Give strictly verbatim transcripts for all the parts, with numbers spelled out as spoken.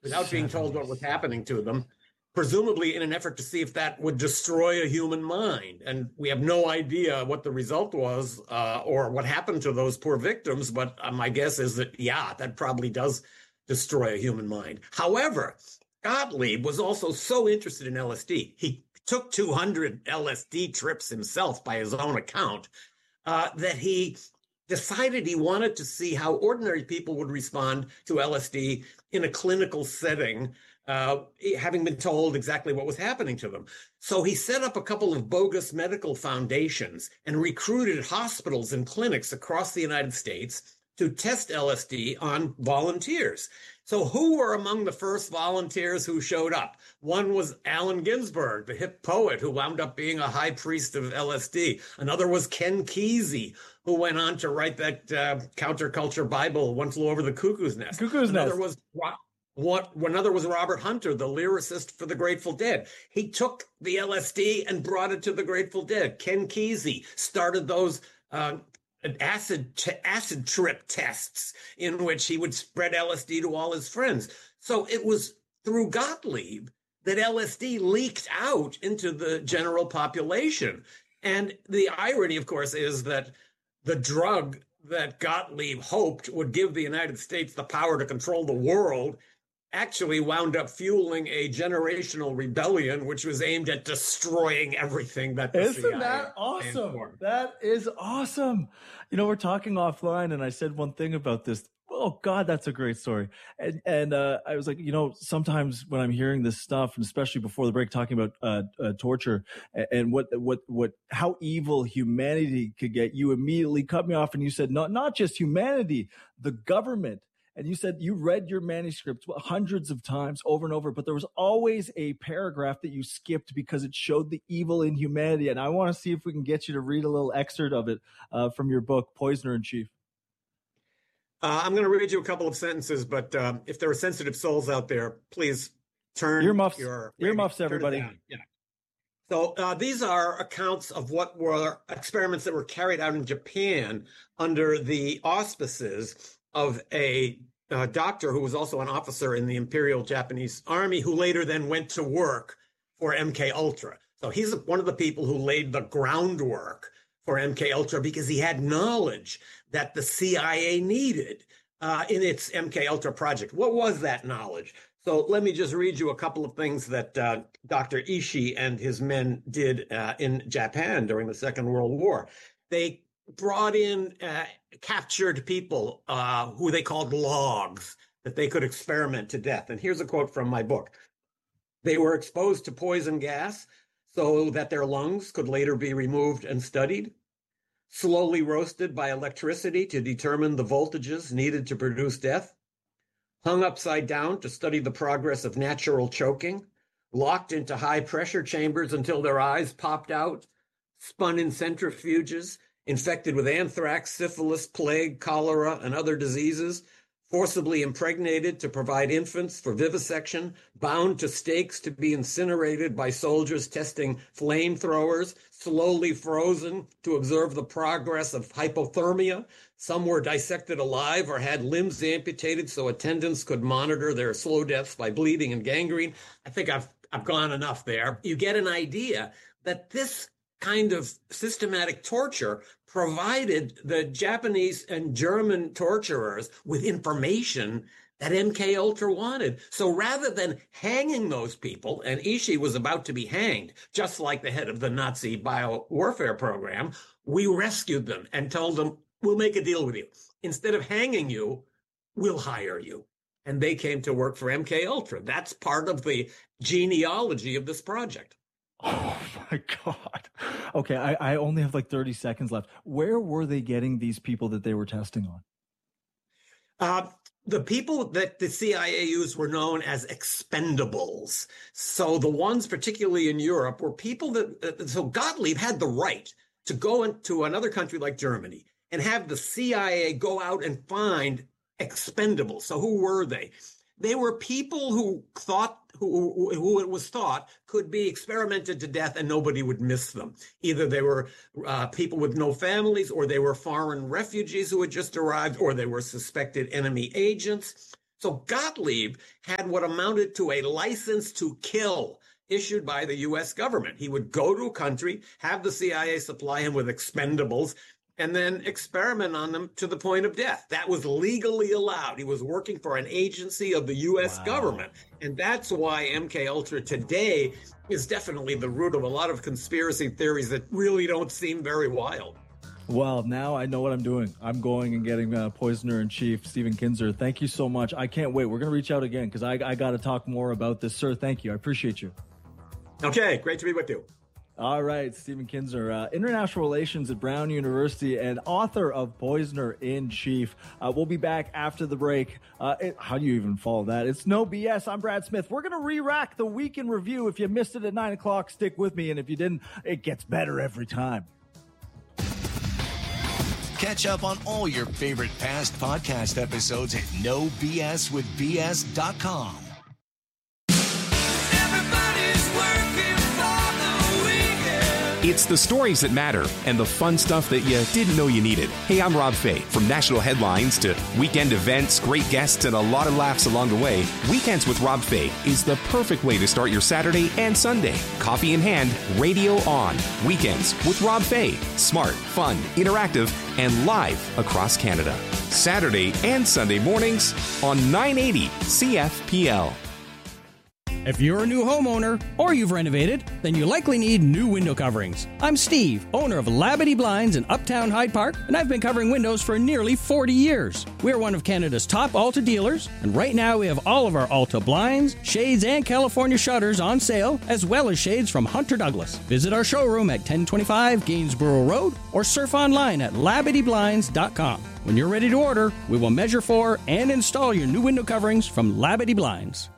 without being told what was happening to them, presumably in an effort to see if that would destroy a human mind. And we have no idea what the result was uh, or what happened to those poor victims. But uh, my guess is that, yeah, that probably does destroy a human mind. However, Gottlieb was also so interested in L S D. He took two hundred L S D trips himself by his own account, uh, that he decided he wanted to see how ordinary people would respond to L S D in a clinical setting, uh, having been told exactly what was happening to them. So he set up a couple of bogus medical foundations and recruited hospitals and clinics across the United States to test L S D on volunteers. So who were among the first volunteers who showed up? One was Allen Ginsberg, the hip poet who wound up being a high priest of L S D. Another was Ken Kesey, who went on to write that uh, counterculture Bible, One Flew Over the Cuckoo's Nest. Cuckoo's Another Nest. was what? Another was Robert Hunter, the lyricist for the Grateful Dead. He took the L S D and brought it to the Grateful Dead. Ken Kesey started those uh, acid t- acid trip tests in which he would spread L S D to all his friends. So it was through Gottlieb that L S D leaked out into the general population. And the irony, of course, is that the drug that Gottlieb hoped would give the United States the power to control the world actually wound up fueling a generational rebellion, which was aimed at destroying everything that the Isn't C I A that awesome? for. That is awesome. You know, we're talking offline, and I said one thing about this. Oh God, that's a great story. And and uh, I was like, you know, sometimes when I'm hearing this stuff, and especially before the break, talking about uh, uh, torture and, and what what what how evil humanity could get, you immediately cut me off, and you said, not not just humanity, the government. And you said you read your manuscript hundreds of times over and over, but there was always a paragraph that you skipped because it showed the evil in humanity. And I want to see if we can get you to read a little excerpt of it uh, from your book, Poisoner in Chief. Uh, I'm going to read you a couple of sentences, but um, if there are sensitive souls out there, please turn earmuffs, your earmuffs, everybody. Yeah. So uh, these are accounts of what were experiments that were carried out in Japan under the auspices of a uh, doctor who was also an officer in the Imperial Japanese Army, who later then went to work for M K Ultra. So he's one of the people who laid the groundwork for M K Ultra because he had knowledge that the C I A needed uh, in its M K Ultra project. What was that knowledge? So let me just read you a couple of things that uh, Doctor Ishii and his men did uh, in Japan during the Second World War. They brought in uh, captured people uh, who they called logs that they could experiment to death. And here's a quote from my book. They were exposed to poison gas so that their lungs could later be removed and studied, slowly roasted by electricity to determine the voltages needed to produce death, hung upside down to study the progress of natural choking, locked into high pressure chambers until their eyes popped out, spun in centrifuges, infected with anthrax, syphilis, plague, cholera, and other diseases, forcibly impregnated to provide infants for vivisection, bound to stakes to be incinerated by soldiers testing flamethrowers, slowly frozen to observe the progress of hypothermia. Some were dissected alive or had limbs amputated so attendants could monitor their slow deaths by bleeding and gangrene. I think I've I've gone enough there. You get an idea that this kind of systematic torture provided the Japanese and German torturers with information that M K Ultra wanted. So rather than hanging those people, and Ishii was about to be hanged, just like the head of the Nazi biowarfare program, we rescued them and told them, we'll make a deal with you. Instead of hanging you, we'll hire you. And they came to work for M K Ultra. That's part of the genealogy of this project. Oh my God. Okay, I, I only have like thirty seconds left. Where were they getting these people that they were testing on? Uh, the people that the C I A used were known as expendables. So the ones particularly in Europe were people that, uh, so Gottlieb had the right to go into another country like Germany and have the C I A go out and find expendables. So who were they? They were people who thought, who, who it was thought could be experimented to death and nobody would miss them. Either they were uh, people with no families, or they were foreign refugees who had just arrived, or they were suspected enemy agents. So Gottlieb had what amounted to a license to kill issued by the U S government. He would go to a country, have the C I A supply him with expendables, and then experiment on them to the point of death. That was legally allowed. He was working for an agency of the U S wow. government. And that's why M K Ultra today is definitely the root of a lot of conspiracy theories that really don't seem very wild. Well, now I know what I'm doing. I'm going and getting uh, Poisoner-in-Chief Stephen Kinzer. Thank you so much. I can't wait. We're going to reach out again because I, I got to talk more about this. Sir, thank you. I appreciate you. Okay, great to be with you. All right, Stephen Kinzer, uh, International Relations at Brown University and author of Poisoner-in-Chief. Uh, we'll be back after the break. Uh, it, how do you even follow that? It's no B S. I'm Brad Smith. We're going to re-rack the week in review. If you missed it at nine o'clock, stick with me. And if you didn't, it gets better every time. Catch up on all your favorite past podcast episodes at no b s with b s dot com. It's the stories that matter and the fun stuff that you didn't know you needed. Hey, I'm Rob Fay. From national headlines to weekend events, great guests, and a lot of laughs along the way, Weekends with Rob Fay is the perfect way to start your Saturday and Sunday. Coffee in hand, radio on. Weekends with Rob Fay. Smart, fun, interactive, and live across Canada. Saturday and Sunday mornings on nine eighty C F P L. If you're a new homeowner or you've renovated, then you likely need new window coverings. I'm Steve, owner of Labadee Blinds in Uptown Hyde Park, and I've been covering windows for nearly forty years. We're one of Canada's top Alta dealers, and right now we have all of our Alta blinds, shades, and California shutters on sale, as well as shades from Hunter Douglas. Visit our showroom at ten twenty-five Gainsborough Road or surf online at labadee blinds dot com. When you're ready to order, we will measure for and install your new window coverings from Labadee Blinds.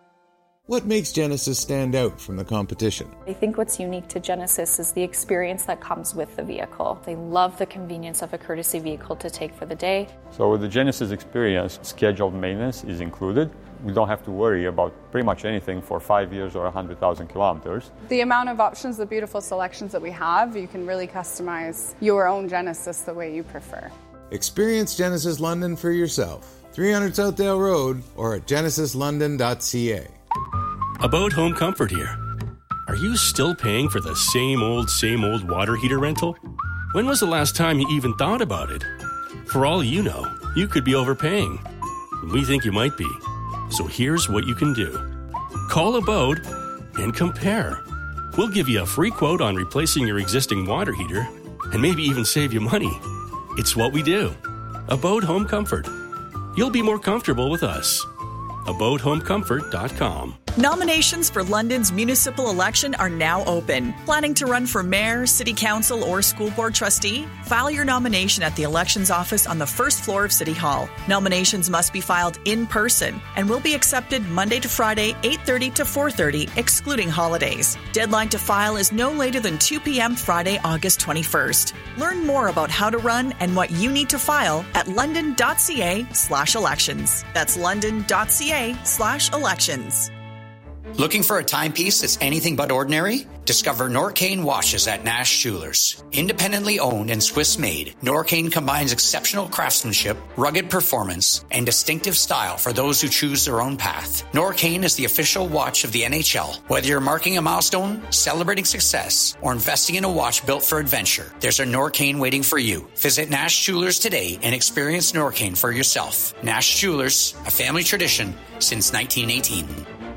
What makes Genesis stand out from the competition? I think what's unique to Genesis is the experience that comes with the vehicle. They love the convenience of a courtesy vehicle to take for the day. So with the Genesis experience, scheduled maintenance is included. We don't have to worry about pretty much anything for five years or one hundred thousand kilometers. The amount of options, the beautiful selections that we have, you can really customize your own Genesis the way you prefer. Experience Genesis London for yourself. three hundred Southdale Road or at genesis london dot c a. About Home Comfort here. Are you still paying for the same old, same old water heater rental? When was the last time you even thought about it? For all you know, you could be overpaying. We think you might be. So here's what you can do. Call Abode and compare. We'll give you a free quote on replacing your existing water heater and maybe even save you money. It's what we do. Abode Home Comfort. You'll be more comfortable with us. abode home comfort dot com. Nominations for London's municipal election are now open. Planning to run for mayor, city council, or school board trustee? File your nomination at the elections office on the first floor of City Hall. Nominations must be filed in person and will be accepted Monday to Friday, eight thirty to four thirty, excluding holidays. Deadline to file is no later than two p.m. Friday, August twenty-first. Learn more about how to run and what you need to file at london.ca slash elections. That's london.ca slash elections. Looking for a timepiece that's anything but ordinary? Discover Norcane watches at Nash Jewelers. Independently owned and Swiss-made, Norcane combines exceptional craftsmanship, rugged performance, and distinctive style for those who choose their own path. Norcane is the official watch of the N H L. Whether you're marking a milestone, celebrating success, or investing in a watch built for adventure, there's a Norcane waiting for you. Visit Nash Jewelers today and experience Norcane for yourself. Nash Jewelers, a family tradition since nineteen eighteen.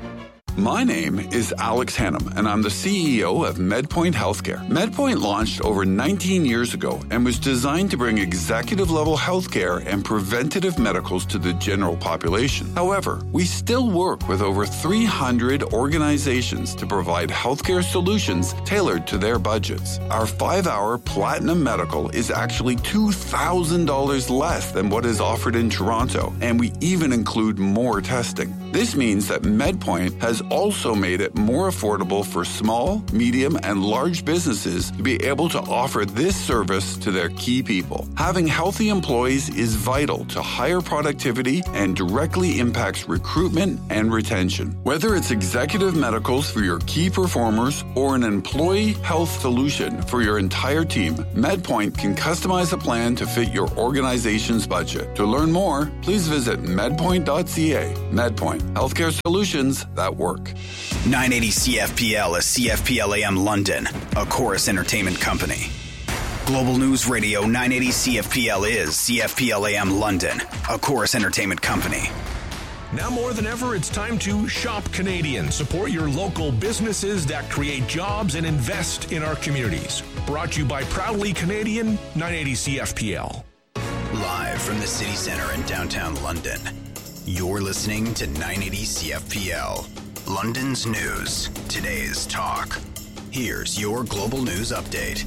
My name is Alex Hannum, and I'm the C E O of MedPoint Healthcare. MedPoint launched over nineteen years ago and was designed to bring executive-level healthcare and preventative medicals to the general population. However, we still work with over three hundred organizations to provide healthcare solutions tailored to their budgets. Our five-hour Platinum Medical is actually two thousand dollars less than what is offered in Toronto, and we even include more testing. This means that MedPoint has also made it more affordable for small, medium, and large businesses to be able to offer this service to their key people. Having healthy employees is vital to higher productivity and directly impacts recruitment and retention. Whether it's executive medicals for your key performers or an employee health solution for your entire team, MedPoint can customize a plan to fit your organization's budget. To learn more, please visit medpoint dot c a. MedPoint, healthcare solutions that work. nine eighty C F P L is C F P L A M London, a Chorus Entertainment company. Global News Radio nine eighty C F P L is C F P L A M London, a Chorus Entertainment company. Now more than ever, it's time to shop Canadian. Support your local businesses that create jobs and invest in our communities. Brought to you by Proudly Canadian, nine eighty C F P L. Live from the city center in downtown London, you're listening to nine eighty C F P L. London's news, today's talk. Here's your global news update.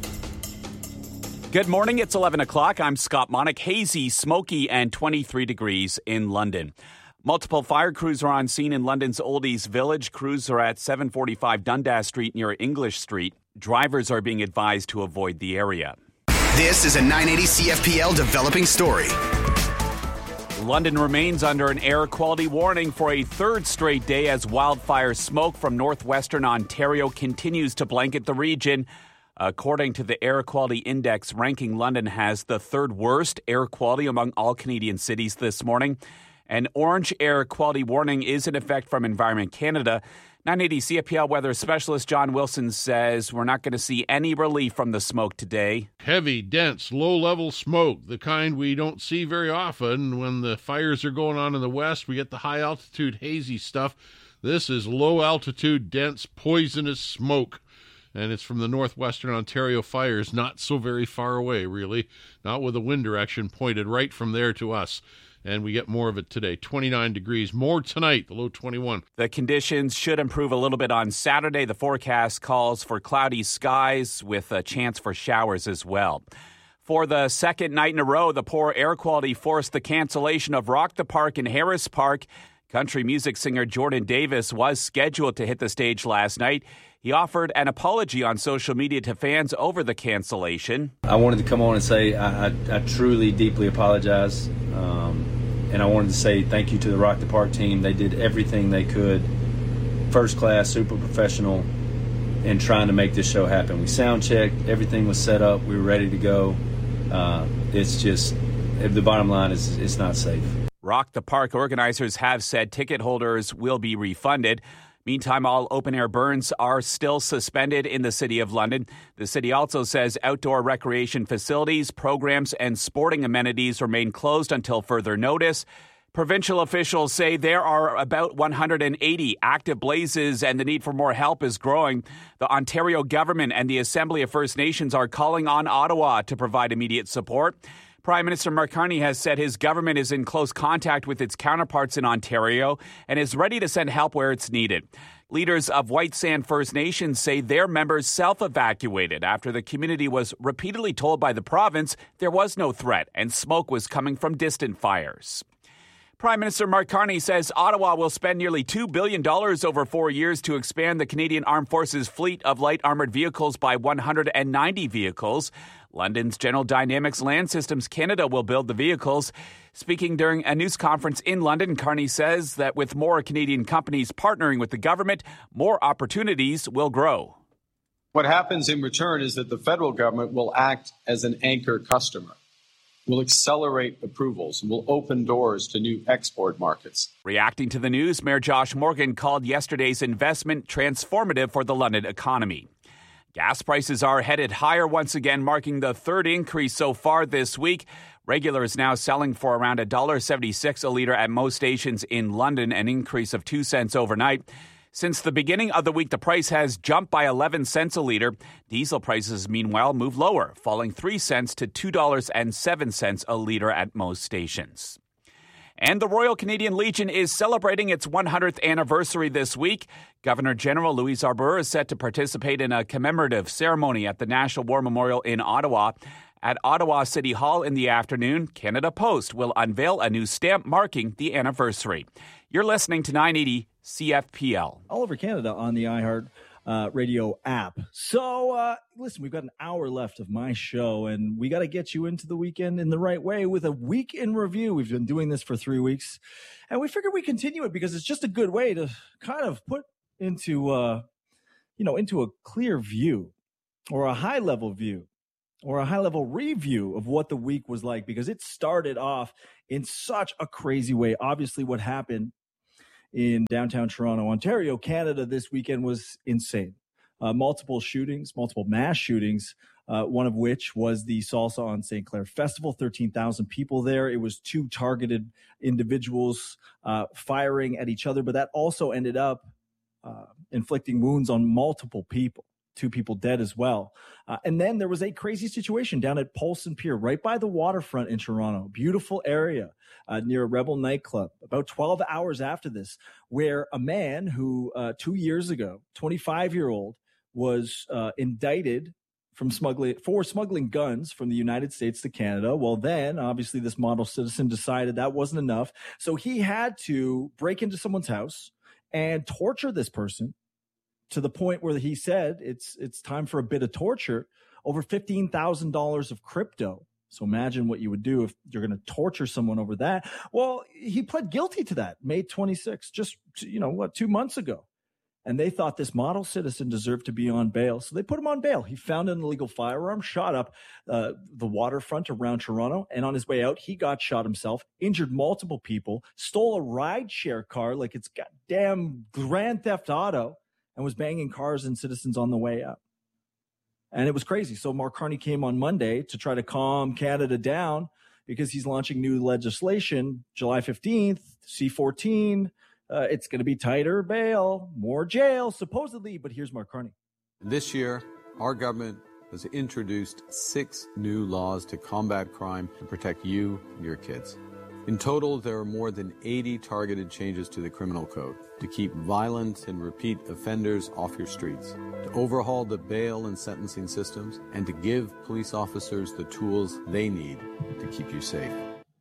Good morning. It's eleven o'clock. I'm Scott Monick. Hazy, smoky, and twenty-three degrees in London. Multiple fire crews are on scene in London's Oldies Village. Crews are at seven forty-five Dundas Street near English Street. Drivers are being advised to avoid the area. This is a nine eighty C F P L developing story. London remains under an air quality warning for a third straight day as wildfire smoke from northwestern Ontario continues to blanket the region. According to the Air Quality Index ranking, London has the third worst air quality among all Canadian cities this morning. An orange air quality warning is in effect from Environment Canada. nine eighty C F P L weather specialist John Wilson says we're not going to see any relief from the smoke today. Heavy, dense, low-level smoke, the kind we don't see very often. When the fires are going on in the west, we get the high-altitude hazy stuff. This is low-altitude, dense, poisonous smoke. And it's from the northwestern Ontario fires, not so very far away, really. Not with a wind direction pointed right from there to us. And we get more of it today. twenty-nine degrees. More tonight, the low twenty-one. The conditions should improve a little bit on Saturday. The forecast calls for cloudy skies with a chance for showers as well. For the second night in a row, the poor air quality forced the cancellation of Rock the Park in Harris Park. Country music singer Jordan Davis was scheduled to hit the stage last night. He offered an apology on social media to fans over the cancellation. I wanted to come on and say I, I, I truly, deeply apologize. Um, and I wanted to say thank you to the Rock the Park team. They did everything they could, first class, super professional, in trying to make this show happen. We sound checked. Everything was set up. We were ready to go. Uh, it's just, the bottom line is it's not safe. Rock the Park organizers have said ticket holders will be refunded. Meantime, all open-air burns are still suspended in the City of London. The city also says outdoor recreation facilities, programs, and sporting amenities remain closed until further notice. Provincial officials say there are about one hundred eighty active blazes and the need for more help is growing. The Ontario government and the Assembly of First Nations are calling on Ottawa to provide immediate support. Prime Minister Mark Carney has said his government is in close contact with its counterparts in Ontario and is ready to send help where it's needed. Leaders of White Sand First Nations say their members self-evacuated after the community was repeatedly told by the province there was no threat and smoke was coming from distant fires. Prime Minister Mark Carney says Ottawa will spend nearly two billion dollars over four years to expand the Canadian Armed Forces fleet of light armored vehicles by one hundred ninety vehicles. London's General Dynamics Land Systems Canada will build the vehicles. Speaking during a news conference in London, Carney says that with more Canadian companies partnering with the government, more opportunities will grow. What happens in return is that the federal government will act as an anchor customer, will accelerate approvals, and will open doors to new export markets. Reacting to the news, Mayor Josh Morgan called yesterday's investment transformative for the London economy. Gas prices are headed higher once again, marking the third increase so far this week. Regular is now selling for around one dollar seventy-six a litre at most stations in London, an increase of two cents overnight. Since the beginning of the week, the price has jumped by eleven cents a litre. Diesel prices, meanwhile, move lower, falling three cents to two dollars and seven cents a litre at most stations. And the Royal Canadian Legion is celebrating its one hundredth anniversary this week. Governor General Louise Arbour is set to participate in a commemorative ceremony at the National War Memorial in Ottawa. At Ottawa City Hall in the afternoon, Canada Post will unveil a new stamp marking the anniversary. You're listening to nine eighty C F P L. All over Canada on the iHeart uh, Radio app. So, uh, listen, we've got an hour left of my show, and we got to get you into the weekend in the right way with a week in review. We've been doing this for three weeks, and we figured we continue it because it's just a good way to kind of put into, uh, you know, into a clear view or a high-level view or a high-level review of what the week was like, because it started off in such a crazy way. Obviously, what happened in downtown Toronto, Ontario, Canada this weekend was insane. Uh, multiple shootings, multiple mass shootings, uh, one of which was the Salsa on Saint Clair Festival, thirteen thousand people there. It was two targeted individuals uh, firing at each other, but that also ended up uh, inflicting wounds on multiple people. Two people dead as well. Uh, and then there was a crazy situation down at Polson Pier, right by the waterfront in Toronto. Beautiful area uh, near a Rebel nightclub. About twelve hours after this, where a man who uh, two years ago, twenty-five-year-old, was uh, indicted from smuggling for smuggling guns from the United States to Canada. Well, then obviously this model citizen decided that wasn't enough, so he had to break into someone's house and torture this person, to the point where he said it's it's time for a bit of torture, over fifteen thousand dollars of crypto. So imagine what you would do if you're going to torture someone over that. Well, he pled guilty to that May twenty-sixth, just, you know, what, two months ago. And they thought this model citizen deserved to be on bail. So they put him on bail. He found an illegal firearm, shot up uh, the waterfront around Toronto. And on his way out, he got shot himself, injured multiple people, stole a rideshare car like it's goddamn Grand Theft Auto, and was banging cars and citizens on the way up. And it was crazy. So Mark Carney came on Monday to try to calm Canada down because he's launching new legislation July fifteenth, C fourteen. Uh, it's going to be tighter bail, more jail, supposedly. But here's Mark Carney. This year, our government has introduced six new laws to combat crime to protect you and your kids. In total, there are more than eighty targeted changes to the criminal code to keep violent and repeat offenders off your streets, to overhaul the bail and sentencing systems, and to give police officers the tools they need to keep you safe.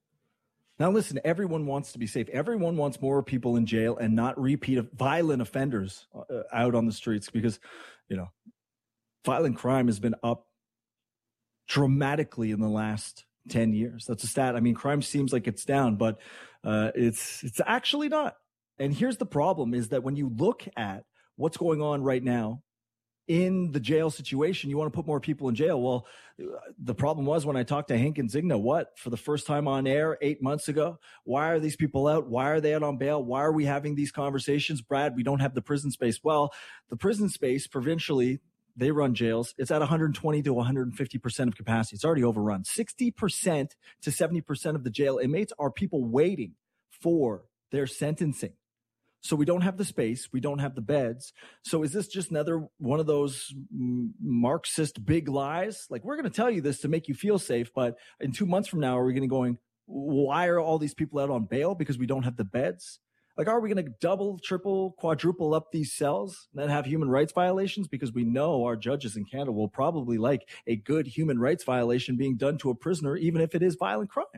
Now, listen, everyone wants to be safe. Everyone wants more people in jail and not repeat of violent offenders uh, out on the streets because, you know, violent crime has been up dramatically in the last ten years. That's a stat. I mean, crime seems like it's down, but uh, it's it's actually not. And here's the problem is that when you look at what's going on right now in the jail situation, you want to put more people in jail. Well, the problem was when I talked to Hank and Zigna, what, for the first time on air eight months ago, why are these people out? Why are they out on bail? Why are we having these conversations? Brad, we don't have the prison space. Well, the prison space provincially, they run jails. It's at one hundred twenty to one hundred fifty percent of capacity. It's already overrun. sixty percent to seventy percent of the jail inmates are people waiting for their sentencing. So we don't have the space. We don't have the beds. So is this just another one of those Marxist big lies? Like, we're going to tell you this to make you feel safe, but in two months from now, are we going to going, why are all these people out on bail? Because we don't have the beds? Like, are we going to double, triple, quadruple up these cells and then have human rights violations? Because we know our judges in Canada will probably like a good human rights violation being done to a prisoner, even if it is violent crime.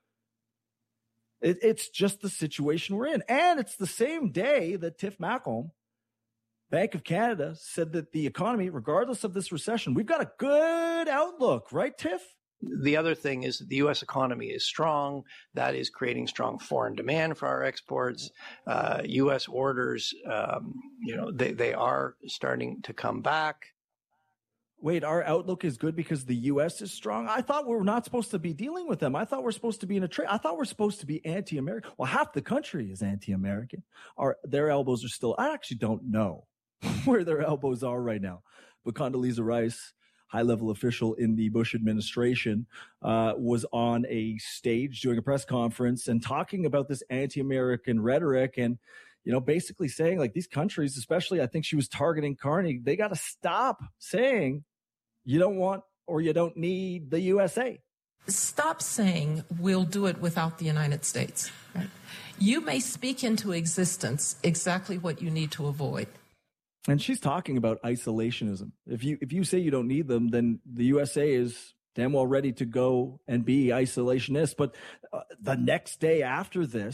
It, it's just the situation we're in. And it's the same day that Tiff Macomb, Bank of Canada, said that the economy, regardless of this recession, we've got a good outlook, right, Tiff? The other thing is that the U S economy is strong. That is creating strong foreign demand for our exports. Uh, U S orders, um, you know, they, they are starting to come back. Wait, our outlook is good because the U S is strong? I thought we were not supposed to be dealing with them. I thought we're supposed to be in a trade. I thought we're supposed to be anti-American. Well, half the country is anti-American. Our, their elbows are still, I actually don't know where their elbows are right now. But Condoleezza Rice, high-level official in the Bush administration, uh, was on a stage doing a press conference and talking about this anti-American rhetoric and, you know, basically saying, like, these countries, especially, I think she was targeting Carney, they got to stop saying you don't want or you don't need the U S A. Stop saying we'll do it without the United States. Right? You may speak into existence exactly what you need to avoid. And she's talking about isolationism. If you if you say you don't need them, then the U S A is damn well ready to go and be isolationist. But uh, the next day after this,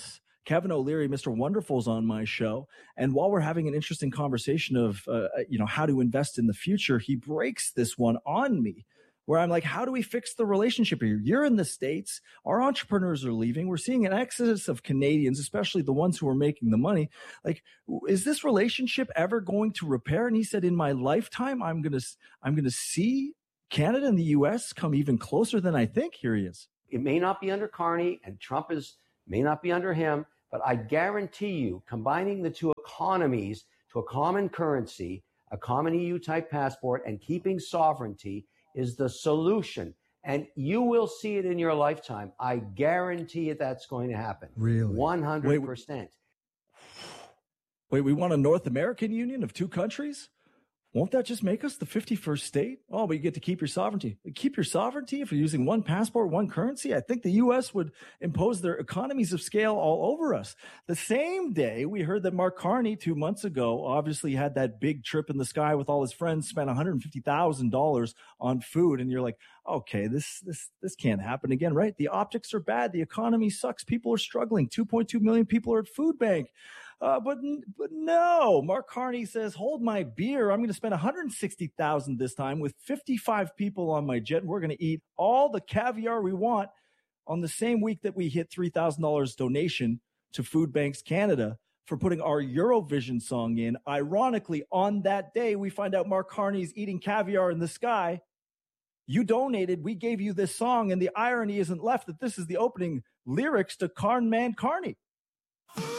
Kevin O'Leary, Mister Wonderful's on my show. And while we're having an interesting conversation of, uh, you know, how to invest in the future, he breaks this one on me where I'm like, how do we fix the relationship here? You're in the States. Our entrepreneurs are leaving. We're seeing an exodus of Canadians, especially the ones who are making the money. Like, is this relationship ever going to repair? And he said, in my lifetime, I'm going to, I'm going to see Canada and the U S come even closer than I think. Here he is. It may not be under Carney and Trump is may not be under him, but I guarantee you, combining the two economies to a common currency, a common E U type passport, and keeping sovereignty is the solution. And you will see it in your lifetime. I guarantee it that's going to happen. Really? one hundred percent. Wait, we want a North American union of two countries? Won't that just make us the fifty-first state? Oh, but you get to keep your sovereignty. Keep your sovereignty if you're using one passport, one currency? I think the U S would impose their economies of scale all over us. The same day, we heard that Mark Carney, two months ago, obviously had that big trip in the sky with all his friends, spent one hundred fifty thousand dollars on food. And you're like, okay, this, this, this can't happen again, right? The optics are bad. The economy sucks. People are struggling. two point two million people are at food bank. Uh, but but no, Mark Carney says, hold my beer. I'm going to spend one hundred sixty thousand dollars this time with fifty-five people on my jet. And we're going to eat all the caviar we want on the same week that we hit three thousand dollars donation to Food Banks Canada for putting our Eurovision song in. Ironically, on that day, we find out Mark Carney's eating caviar in the sky. You donated. We gave you this song. And the irony isn't left that this is the opening lyrics to Carn Man Carney.